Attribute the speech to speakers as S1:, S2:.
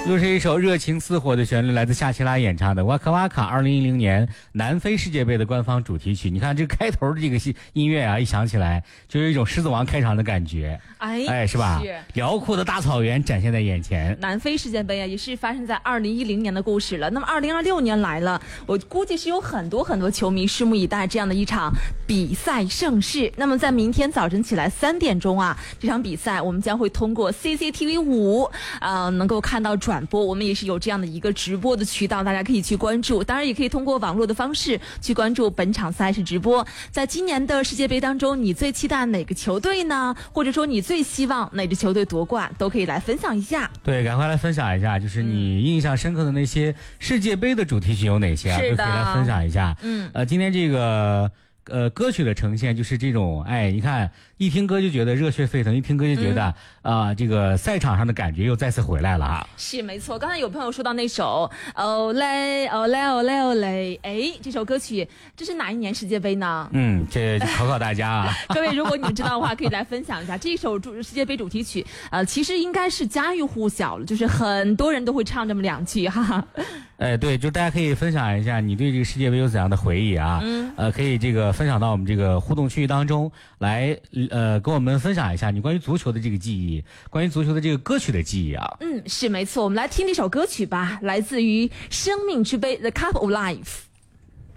S1: 又是一首热情似火的旋律，来自夏奇拉演唱的《哇卡哇卡》，2010年南非世界杯的官方主题曲。你看这开头的这个音乐啊，一响起来就有一种狮子王开场的感觉，是吧？是辽阔的大草原展现在眼前。
S2: 南非世界杯啊，也是发生在2010年的故事了。那么2026年来了，我估计是有很多球迷拭目以待这样的一场比赛盛事。那么在明天早晨起来3点钟啊，这场比赛我们将会通过 CCTV5 能够看到转播，我们也是有这样的一个直播的渠道，大家可以去关注。当然也可以通过网络的方式去关注本场赛事直播。在今年的世界杯当中，你最期待哪个球队呢？或者说你最希望哪支球队夺冠，都可以来分享一下。
S1: 对，赶快来分享一下，就是你印象深刻的那些世界杯的主题曲有哪些啊？都可以来分享一下。今天这个歌曲的呈现就是这种，你看一听歌就觉得热血沸腾，一听歌就觉得这个赛场上的感觉又再次回来了哈。
S2: 是没错，刚才有朋友说到那首哦嘞哦嘞哦嘞哦嘞，这首歌曲这是哪一年世界杯呢？
S1: 这考考大家啊。
S2: 各位，如果你们知道的话，可以来分享一下这首世界杯主题曲。其实应该是家喻户晓了，就是很多人都会唱这么2句哈。
S1: 对，就大家可以分享一下你对这个世界杯有怎样的回忆啊？可以这个分享到我们这个互动区域当中来，跟我们分享一下你关于足球的这个记忆，关于足球的这个歌曲的记忆啊。
S2: 是没错，我们来听这首歌曲吧，来自于生命之杯 The Cup of Life。